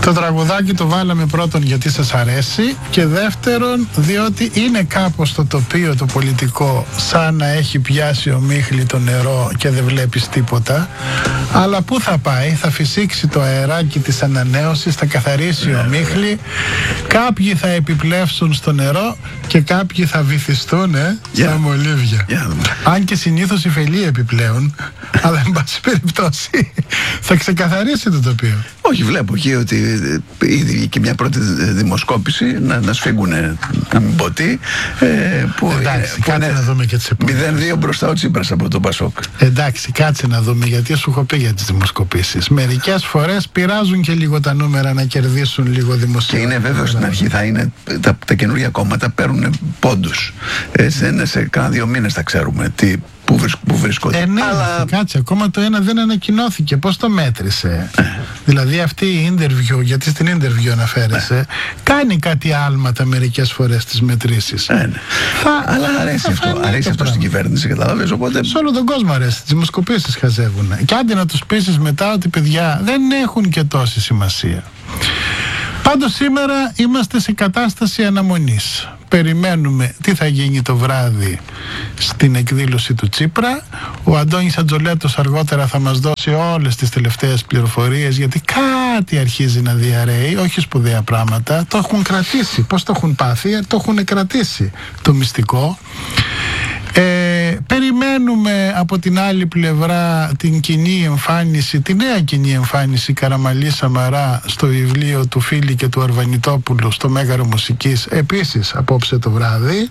Το τραγουδάκι το βάλαμε πρώτον γιατί σας αρέσει και δεύτερον διότι είναι κάπως το τοπίο το πολιτικό σαν να έχει πιάσει ο Μίχλη το νερό και δεν βλέπεις τίποτα. Αλλά πού θα πάει? Θα φυσήξει το αεράκι της ανανέωσης, θα καθαρίσει ο Μίχλη, κάποιοι θα επιπλέψουν στο νερό και κάποιοι θα βυθιστούν στα μολύβια. Αν και συνήθως οι φελοί επιπλέον, αλλά εν πάση περιπτώσει θα ξεκαθαρίσει το τοπίο. Όχι, βλέπω εκεί ότι ήδη και μια πρώτη δημοσκόπηση να σφίγγουνε, να μην πω τι, εντάξει, κάτσε να δούμε και τις επόμενες. 0-2 μπροστά ο Τσίπρας από τον Πασόκ. Εντάξει, κάτσε να δούμε, γιατί σου έχω πει για τις δημοσκοπήσεις. Μερικές φορές πειράζουν και λίγο τα νούμερα να κερδίσουν λίγο δημοσία. Και είναι βέβαιο στην αρχή θα είναι τα καινούργια κόμματα παίρνουν πόντους. Σε κάνα 2 μήνες θα ξέρουμε πού βρίσκονται. Ναι, αλλά κάτσε, ακόμα το ένα δεν ανακοινώθηκε. Πώς το μέτρησε? Δηλαδή αυτή η interview, γιατί στην interview αναφέρεσαι, κάνει κάτι άλματα μερικές φορές στις μετρήσεις. Αλλά αρέσει αυτό στην κυβέρνηση, καταλάβες, οπότε... Σε όλο τον κόσμο αρέσει, τις δημοσκοπήσεις χαζεύουν. Και άντε να τους πείσεις μετά ότι παιδιά δεν έχουν και τόση σημασία. Πάντως σήμερα είμαστε σε κατάσταση αναμονής. Περιμένουμε τι θα γίνει το βράδυ στην εκδήλωση του Τσίπρα. Ο Αντώνης Ατζολέτος αργότερα θα μας δώσει όλες τις τελευταίες πληροφορίες, γιατί κάτι αρχίζει να διαρρέει, όχι σπουδαία πράγματα. Το έχουν κρατήσει. Πώς το έχουν πάθει? Το έχουν κρατήσει το μυστικό. Περιμένουμε από την άλλη πλευρά την κοινή εμφάνιση, τη νέα κοινή εμφάνιση Καραμαλή Σαμαρά στο βιβλίο του Φίλη και του Αρβανιτόπουλου στο Μέγαρο Μουσικής, επίσης απόψε το βράδυ.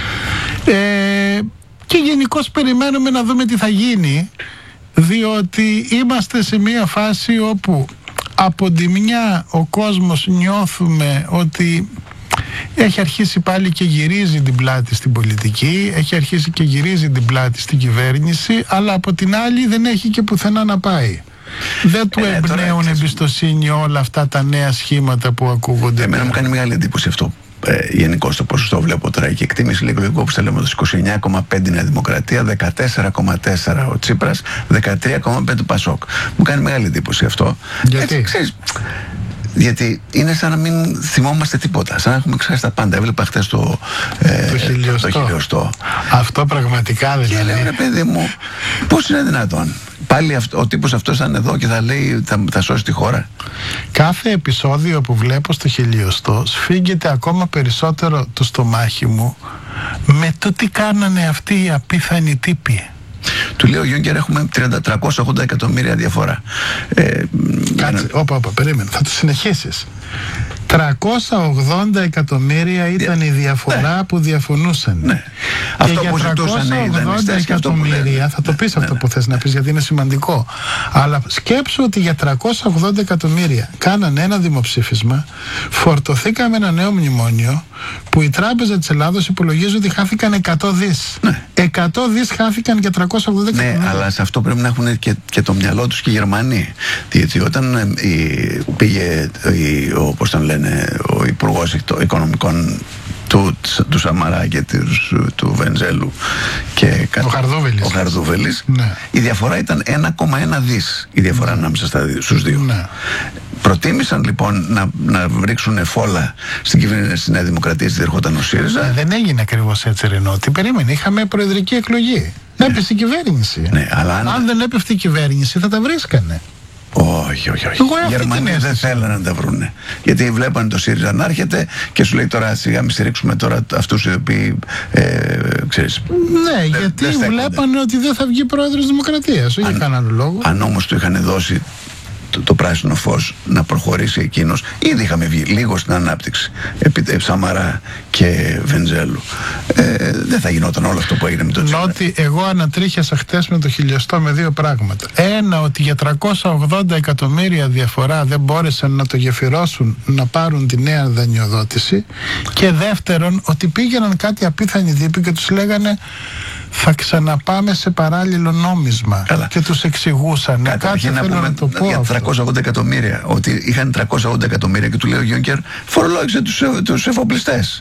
Και γενικώς περιμένουμε να δούμε τι θα γίνει, διότι είμαστε σε μια φάση όπου από τη μια ο κόσμος νιώθουμε ότι έχει αρχίσει πάλι και γυρίζει την πλάτη στην πολιτική, έχει αρχίσει και γυρίζει την πλάτη στην κυβέρνηση, αλλά από την άλλη δεν έχει και πουθενά να πάει. Δεν του εμπνέουν εμπιστοσύνη όλα αυτά τα νέα σχήματα που ακούγονται. Εμένα μου κάνει μεγάλη εντύπωση αυτό. Γενικώς το ποσοστό βλέπω τώρα και εκτίμηση εκλογικού, όπως τα λέμε, το 29,5 Νέα Δημοκρατία, 14,4 ο Τσίπρας, 13,5 Πασόκ. Μου κάνει μεγάλη εντύπωση αυτό. Γιατί? Έτσι, ξέρεις, γιατί είναι σαν να μην θυμόμαστε τίποτα, σαν να έχουμε ξεχάσει τα πάντα. Έβλεπα χθες το χιλιοστό. Αυτό πραγματικά δηλαδή. Και λέω, ρε παιδί μου, πώς είναι δυνατόν? Πάλι ο τύπος αυτός θα είναι εδώ και θα λέει θα σώσει τη χώρα. Κάθε επεισόδιο που βλέπω στο χιλιοστό σφίγγεται ακόμα περισσότερο το στομάχι μου με το τι κάνανε αυτοί οι απίθανοι τύποι. Του λέει ο Γιούγκερ έχουμε 380 εκατομμύρια διαφορά. Κάτσε, περίμενε, θα το συνεχίσεις. 380 εκατομμύρια ήταν η διαφορά που διαφωνούσαν. Ναι. Και αυτό για που ζητούσαν οι 380 εκατομμύρια, θα το πεις αυτό που θες να πεις, γιατί είναι σημαντικό. Αλλά σκέψου ότι για 380 εκατομμύρια κάνανε ένα δημοψήφισμα, φορτωθήκαμε ένα νέο μνημόνιο που η Τράπεζα της Ελλάδος υπολογίζει ότι χάθηκαν 100 δις. 100 δις χάθηκαν για 380 εκατομμύρια. Ναι, αλλά σε αυτό πρέπει να έχουν και το μυαλό τους και οι Γερμανοί. Γιατί όταν πήγε όπως τον λένε, ο Υπουργός Οικονομικών του Σαμαρά και του Βενζέλου και ο Χαρδούβελης, ναι. Η διαφορά ήταν 1,1 δις η διαφορά ανάμεσα στους δύο. Ναι. Προτίμησαν λοιπόν να ρίξουν φόλα στην κυβέρνηση της Νέα Δημοκρατίας, τη ερχόταν ο ΣΥΡΙΖΑ. Δεν έγινε ακριβώς έτσι, Ρενώτη. Περίμενε, είχαμε προεδρική εκλογή. Έπεσε η κυβέρνηση. Ναι, αλλά αν δεν έπεφτε η κυβέρνηση θα τα βρίσκανε. Όχι. Οι Γερμανοί δεν θέλανε να τα βρούνε. Γιατί βλέπανε το ΣΥΡΙΖΑ να έρχεται και σου λέει τώρα σιγά μην στηρίξουμε τώρα αυτούς οι οποίοι ξέρεις. Ναι, γιατί βλέπανε ότι δεν θα βγει πρόεδρος της Δημοκρατίας. Όχι κανέναν λόγο. Αν όμως του είχαν δώσει το πράσινο φως να προχωρήσει εκείνος, ήδη είχαμε βγει λίγο στην ανάπτυξη επί Σαμαρά και Βενζέλου, δεν θα γινόταν όλο αυτό που έγινε με τον Τσίπρα. Ότι εγώ ανατρίχιασα χτες με το χιλιοστό με δύο πράγματα. Ένα, ότι για 380 εκατομμύρια διαφορά δεν μπόρεσαν να το γεφυρώσουν να πάρουν τη νέα δανειοδότηση, και δεύτερον ότι πήγαιναν κάτι απίθανοι τύποι και τους λέγανε θα ξαναπάμε σε παράλληλο νόμισμα. Καλά. Και τους εξηγούσαν. Καταρχήν να πούμε το πω για 380 εκατομμύρια, ότι είχαν 380 εκατομμύρια και του λέει ο Γιούγκερ φορολόγησε τους εφοπλιστές.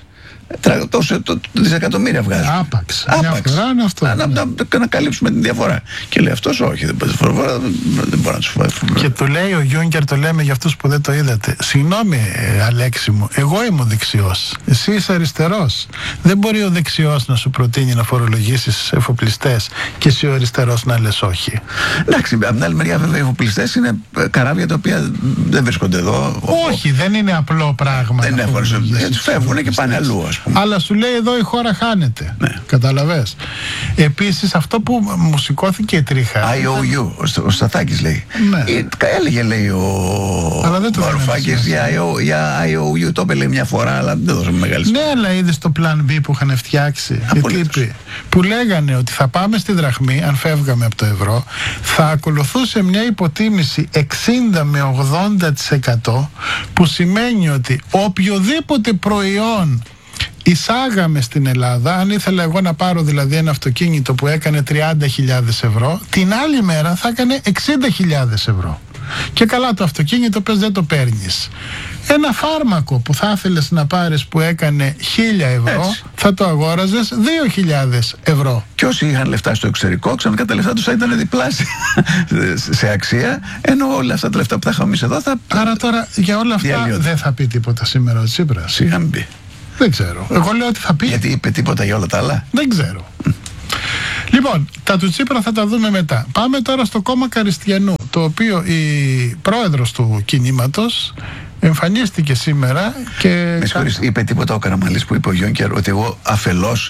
τόσο δισεκατομμύρια βγάζει. Άπαξ. Διαφορά είναι αυτό. Να καλύψουμε την διαφορά. Και λέει αυτός όχι, δεν μπορεί να του φάει. Και του λέει ο Γιούνκερ, το λέμε για αυτούς που δεν το είδατε. Συγγνώμη, Αλέξη μου, εγώ είμαι ο δεξιός. Εσύ είσαι αριστερός. Δεν μπορεί ο δεξιός να σου προτείνει να φορολογήσεις εφοπλιστές και εσύ ο αριστερός να λες όχι. Εντάξει, από την άλλη μεριά, βέβαια, οι εφοπλιστές είναι καράβια τα οποία δεν βρίσκονται εδώ. Όχι, δεν είναι απλό πράγμα. Δεν έχουν. Φεύγουν και πάνε αλλού, ας πούμε. Αλλά σου λέει εδώ η χώρα χάνεται. Ναι. Καταλαβες. Επίσης, αυτό που μου σηκώθηκε η τρίχα. IOU, ο Σταθάκης λέει. Ναι. Έλεγε, λέει, ο Βαρουφάκης για IOU. Το είπε μια φορά, αλλά δεν δώσαμε μεγάλη σημασία. Ναι, αλλά είδες το Plan B που είχαν φτιάξει οι τύποι, που λέγανε ότι θα πάμε στη δραχμή, αν φεύγαμε από το ευρώ, θα ακολουθούσε μια υποτίμηση 60 με 80%, που σημαίνει ότι οποιοδήποτε προϊόν εισάγαμε στην Ελλάδα, αν ήθελα εγώ να πάρω δηλαδή ένα αυτοκίνητο που έκανε 30.000 ευρώ, την άλλη μέρα θα έκανε 60.000 ευρώ. Και καλά, το αυτοκίνητο πες δεν το παίρνεις. Ένα φάρμακο που θα ήθελες να πάρεις που έκανε 1.000 ευρώ, έτσι, θα το αγόραζες 2.000 ευρώ. Και όσοι είχαν λεφτά στο εξωτερικό, ξαφνικά τα λεφτά τους θα ήταν διπλάσια σε αξία, ενώ όλα αυτά τα λεφτά που θα είχαμε εμείς εδώ θα. Άρα τώρα για όλα αυτά δεν θα πει τίποτα σήμερα ο Τσίπρας. Σιγά μην πει. Δεν ξέρω. Εγώ λέω ότι θα πει. Γιατί είπε τίποτα για όλα τα άλλα. Δεν ξέρω. Λοιπόν, τα του Τσίπρα θα τα δούμε μετά. Πάμε τώρα στο κόμμα Καριστιανού, το οποίο η πρόεδρος του κινήματος εμφανίστηκε σήμερα και. Με συγχωρείς, είπε τίποτα ο Καραμανλής που είπε ο Γιούνκερ ότι εγώ αφελώς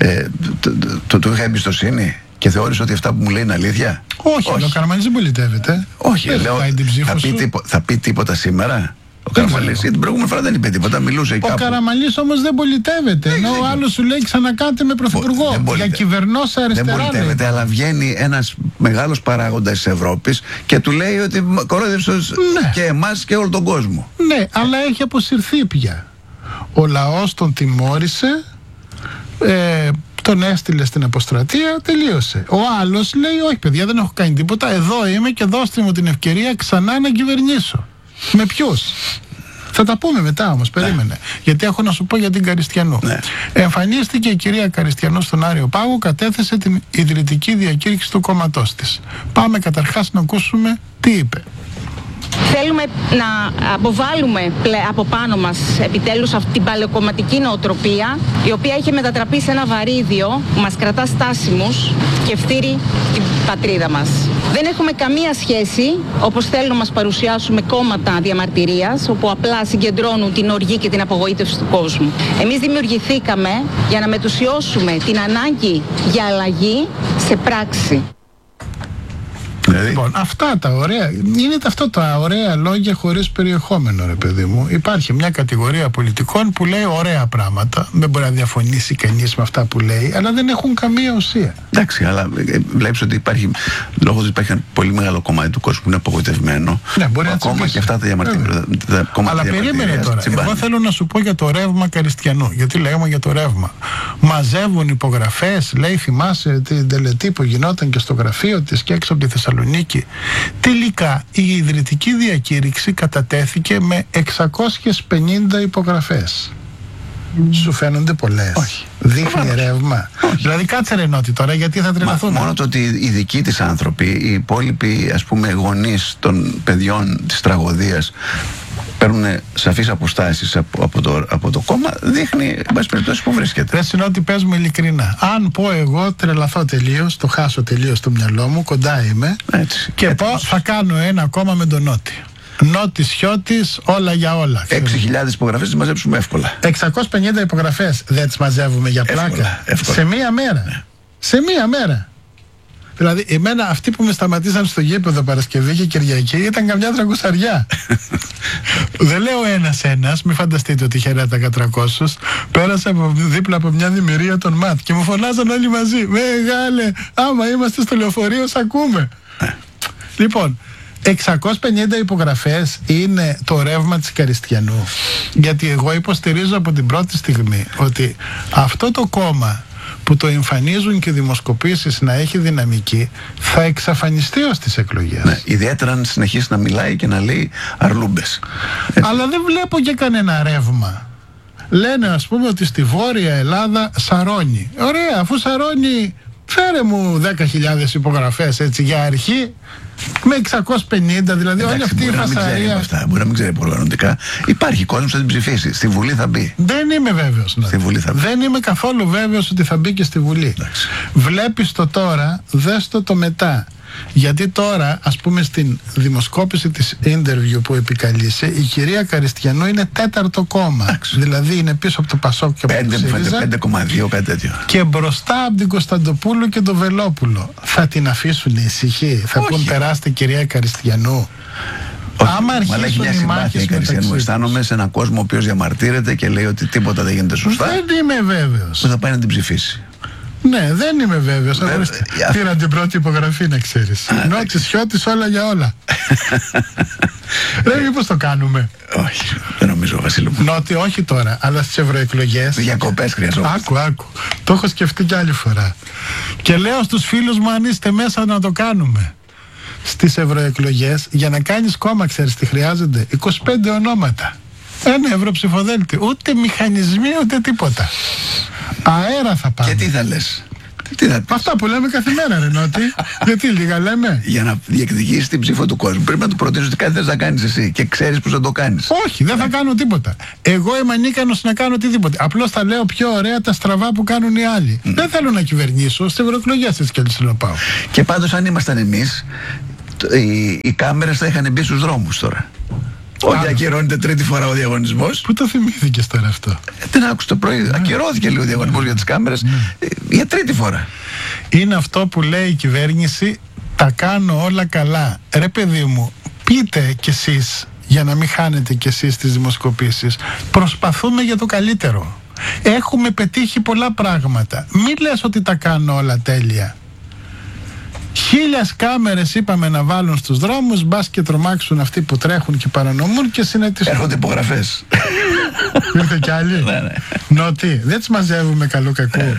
του είχα εμπιστοσύνη και θεώρησε ότι αυτά που μου λέει είναι αλήθεια? Όχι. Ο Καραμανλής δεν πολιτεύεται. Όχι, λέω, θα πει τίποτα σήμερα ο Καραμανλής? Την προηγούμενη φορά δεν είπε τίποτα, μιλούσε κάπου. Ο Καραμανλής όμως δεν πολιτεύεται. Ενώ ο άλλος σου λέει ξανακάτε με πρωθυπουργό. Για κυβερνώσα αριστερά. Δεν πολιτεύεται, αλλά βγαίνει ένας μεγάλος παράγοντας της Ευρώπης και του λέει ότι κορόιδεψε και εμάς και όλο τον κόσμο. Ναι, αλλά έχει αποσυρθεί πια. Ο λαός τον τιμώρησε, τον έστειλε στην αποστρατεία, τελείωσε. Ο άλλος λέει όχι παιδιά, δεν έχω κάνει τίποτα, εδώ είμαι και δώστε μου την ευκαιρία ξανά να κυβερνήσω. Με ποιους? Θα τα πούμε μετά όμως, περίμενε. Γιατί έχω να σου πω για την Καριστιανού. Εμφανίστηκε η κυρία Καριστιανού στον Άριο Πάγο, κατέθεσε την ιδρυτική διακήρυξη του κόμματός της. Πάμε καταρχάς να ακούσουμε τι είπε. Θέλουμε να αποβάλουμε από πάνω μας επιτέλους αυτή την παλαιοκομματική νοοτροπία, η οποία έχει μετατραπεί σε ένα βαρύδιο που μας κρατά στάσιμους και φτύρει την πατρίδα μας. Δεν έχουμε καμία σχέση, όπως θέλουν να μας παρουσιάσουν, με κόμματα διαμαρτυρίας, όπου απλά συγκεντρώνουν την οργή και την απογοήτευση του κόσμου. Εμείς δημιουργηθήκαμε για να μετουσιώσουμε την ανάγκη για αλλαγή σε πράξη. Λοιπόν, αυτά τα ωραία, είναι αυτό τα ωραία λόγια χωρίς περιεχόμενο, ρε παιδί μου. Υπάρχει μια κατηγορία πολιτικών που λέει ωραία πράγματα. Δεν μπορεί να διαφωνήσει κανείς με αυτά που λέει, αλλά δεν έχουν καμία ουσία. Εντάξει, αλλά βλέπεις ότι υπάρχει, λόγω ότι υπάρχει ένα πολύ μεγάλο κομμάτι του κόσμου που είναι απογοητευμένο. Ναι, μπορεί να ακόμα και αυτά τα διαμαρτυρία. Αλλά περίμενε τώρα. Εγώ θέλω να σου πω για το ρεύμα Καριστιανού. Γιατί λέγαμε για το ρεύμα. Μαζεύουν υπογραφές, λέει, θυμάσαι την τελετή που γινόταν και στο γραφείο της και έξω από τη Θεσσαλονίκη. Τελικά η ιδρυτική διακήρυξη κατατέθηκε με 650 υπογραφές. Σου φαίνονται πολλές? Όχι. Δείχνει ρεύμα? Όχι. Δηλαδή κάτσε ρε Νότι τώρα, γιατί θα τρελαθούν? Μόνο το ότι οι δικοί της άνθρωποι, οι υπόλοιποι ας πούμε γονείς των παιδιών της τραγωδίας παίρνουν σαφείς αποστάσεις από το κόμμα, δείχνει εν πάση περιπτώσει που βρίσκεται. Ρε Νότι, πες μου ειλικρινά, αν πω εγώ τρελαθώ τελείως, το χάσω τελείως το μυαλό μου, κοντά είμαι, έτσι, και πω θα κάνω ένα κόμμα με τον Νότι. Νότης, Χιώτης, όλα για όλα. 6.000 υπογραφές τις μαζέψουμε εύκολα. 650 υπογραφές δεν τις μαζεύουμε για πλάκα? Εύκολα. Σε μία μέρα. Σε μία μέρα. Δηλαδή, εμένα αυτοί που με σταματήσαν στο γήπεδο Παρασκευή και Κυριακή ήταν καμιά 300. Δεν λέω ένας, μην φανταστείτε ότι χαιρέτακα 300. Πέρασα δίπλα από μια δημιουργία των ΜΑΤ και μου φωνάζαν όλοι μαζί. Μεγάλε, άμα είμαστε στο λεωφορείο, σ' ακούμε. Λοιπόν, 650 υπογραφές είναι το ρεύμα της Καριστιανού. Γιατί εγώ υποστηρίζω από την πρώτη στιγμή ότι αυτό το κόμμα που το εμφανίζουν και δημοσκοπήσεις να έχει δυναμική θα εξαφανιστεί ως τις εκλογές. Ναι, ιδιαίτερα αν συνεχίσει να μιλάει και να λέει αρλούμπες. Αλλά δεν βλέπω και κανένα ρεύμα. Λένε ας πούμε ότι στη Βόρεια Ελλάδα σαρώνει. Ωραία, αφού σαρώνει, φέρε μου 10.000 υπογραφές έτσι για αρχή, με 650, δηλαδή όλη αυτή η φασαρία. Μπορεί να μην ξέρει προγραμματικά. Υπάρχει κόσμο που θα την ψηφίσει. Στη Βουλή θα μπει. Δεν είμαι βέβαιος. Στη Βουλή θα μπει. Δεν είμαι καθόλου βέβαιος ότι θα μπει και στη Βουλή. Βλέπεις το τώρα, δες το μετά. Γιατί τώρα, ας πούμε, στην δημοσκόπηση της interview που επικαλείσαι, η κυρία Καριστιανού είναι 4ο κόμμα. Δηλαδή είναι πίσω από το Πασόκ και από το ΣΥΡΙΖΑ. 5,2, κάτι τέτοιο. Και μπροστά από την Κωνσταντοπούλου και τον Βελόπουλο. Θα την αφήσουν ησυχή? Θα πούν περάστε κυρία Καριστιανού? Άμα αρχίσουν οι μάχες μεταξύ τους. Αισθάνομαι σε έναν κόσμο ο οποίος διαμαρτύρεται και λέει ότι τίποτα δεν γίνεται σωστά. Δεν είμαι βέβαιος. Που θα πάει να την ψηφίσει. Ναι, δεν είμαι βέβαιος. Πήραν την πρώτη υπογραφή, να ξέρεις. Νότης, Χιώτης, όλα για όλα. Ρε, μήπως το κάνουμε? Όχι, δεν νομίζω, Βασίλη μου. Νότι, όχι τώρα, αλλά στις ευρωεκλογές. Διακοπές χρειαζόμαστε. Άκου. Το έχω σκεφτεί κι άλλη φορά. Και λέω στους φίλους μου, αν είστε μέσα, να το κάνουμε. Στις ευρωεκλογές, για να κάνεις κόμμα, ξέρεις τι χρειάζονται? 25 ονόματα. Ένα ευρωψηφοδέλτιο. Ούτε μηχανισμοί, ούτε τίποτα. Αέρα θα πάμε. Και τι θα λες? Αυτά που λέμε κάθε μέρα, ρε Νότι. Γιατί λίγα λέμε? Για να διεκδικήσεις την ψήφο του κόσμου, πρέπει να του προτείνεις ότι κάτι θες να κάνεις εσύ και ξέρεις πως θα το κάνεις. Όχι, δεν θα κάνω τίποτα. Εγώ είμαι ανίκανος να κάνω οτιδήποτε. Απλώς θα λέω πιο ωραία τα στραβά που κάνουν οι άλλοι. Δεν θέλω να κυβερνήσω. Στις ευρωεκλογές έτσι κι αλλιώς να πάω. Και πάντως, αν ήμασταν εμείς, οι κάμερες θα είχαν μπει στους δρόμους τώρα. Όχι, ακυρώνεται τρίτη φορά ο διαγωνισμός. Πού το θυμήθηκες τώρα αυτό? Δεν άκουσα το πρωί. Ακυρώθηκε λίγο ο διαγωνισμός για τις κάμερες για τρίτη φορά. Είναι αυτό που λέει η κυβέρνηση, τα κάνω όλα καλά. Ρε παιδί μου, πείτε κι εσείς, για να μην χάνετε κι εσείς τις δημοσκοπήσεις, προσπαθούμε για το καλύτερο. Έχουμε πετύχει πολλά πράγματα. Μην λες ότι τα κάνω όλα τέλεια. 1000 κάμερες είπαμε να βάλουν στους δρόμους, μπας και τρομάξουν αυτοί που τρέχουν και παρανομούν και συνετιστούν. Έρχονται υπογραφές. Ήρθε κι άλλοι. Νότι, δεν τις μαζεύουμε καλό κακό.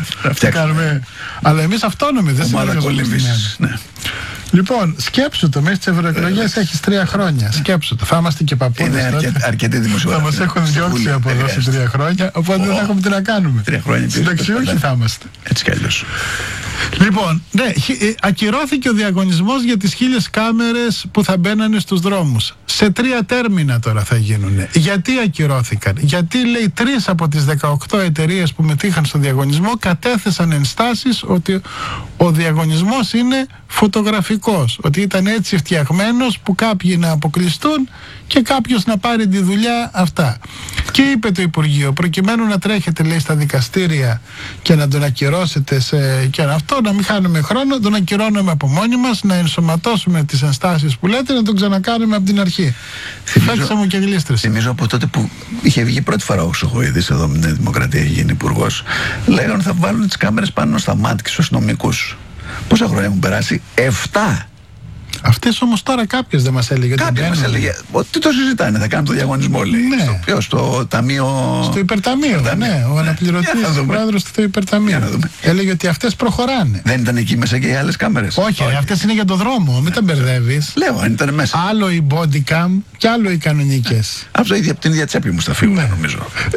Αλλά εμείς αυτόνομοι δεν συμμετέχουμε. Λοιπόν, σκέψου το, μέσα στις ευρωεκλογές έχεις 3 χρόνια. Σκέψου το, θα είμαστε και παππούδες. Είναι αρκετή δημοσιογραφία. Θα μας έχουν διώξει από εδώ σε 3 χρόνια, οπότε δεν θα έχουμε τι να κάνουμε. 3 χρόνια συνταξιούχοι θα είμαστε. Έτσι κι αλλιώς. Λοιπόν, ναι, ακυρώθηκε ο διαγωνισμός για τις 1000 κάμερες που θα μπαίνανε στους δρόμους. Σε 3 τέρμινα τώρα θα γίνουν. Γιατί ακυρώθηκαν? Γιατί λέει 3 από τις 18 εταιρείες που μετήχαν στο διαγωνισμό κατέθεσαν ενστάσεις ότι ο διαγωνισμός είναι φωτογραφικός. Ότι ήταν έτσι φτιαγμένος που κάποιοι να αποκλειστούν και κάποιος να πάρει τη δουλειά αυτά. Και είπε το Υπουργείο, προκειμένου να τρέχετε, λέει, στα δικαστήρια και να τον ακυρώσετε και αυτό, να μην χάνουμε χρόνο, τον ακυρώνουμε από μόνοι μας, να ενσωματώσουμε τις ενστάσεις που λέτε, να τον ξανακάνουμε από την αρχή. Φέξα μου και γλίστρες. Θυμίζω από τότε που είχε βγει πρώτη φορά ο Σοχοίδης εδώ με την Δημοκρατία, είχε γίνει υπουργός, λέγανε θα βάλουν τις κάμερες πάνω στα μάτια και στους αστυνομικούς. Πόσα χρόνια έχουν περάσει? 7. Αυτές όμως τώρα κάποιος δεν μας έλεγε. Κάποιος μας έλεγε ότι το συζητάνε, θα κάνουν το διαγωνισμό, λέει. Ναι. Στο ταμείο. Στο υπερταμείο, ναι. Ο αναπληρωτής πρόεδρος του υπερταμείου έλεγε ότι αυτές προχωράνε. Δεν ήταν εκεί μέσα και οι άλλες κάμερες? Όχι, αυτές είναι για το δρόμο, μην τα μπερδεύεις. Λέω, αν ήταν μέσα. Άλλο οι bodycam και άλλο οι κανονικές. Αυτό ήδη από την ίδια τσέπη μου στα φύγουν, νομίζω.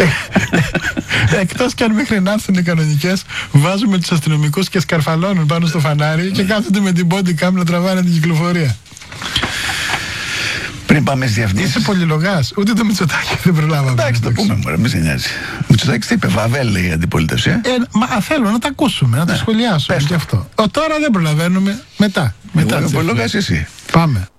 Εκτός κι αν μέχρι να έρθουν οι κανονικές, βάζουμε τους αστυνομικούς και σκαρφαλώνουν πάνω στο φανάρι και κάθονται με την bodycam να τραβάνε την κυκλοφορία. Πριν πάμε στις διαφημίσεις. Είσαι πολυλογάς, ούτε το Μητσοτάκη δεν προλάβαμε. Εντάξει, το πούμε, μωρέ, μη σε νοιάζει. Μητσοτάκης τι είπε? Βαβέλ, λέει η αντιπολίτευση. Μα θέλω να τα ακούσουμε, να τα σχολιάσουμε και αυτό. Τώρα δεν προλαβαίνουμε. Μετά. Πολυλογάς εσύ. Πάμε.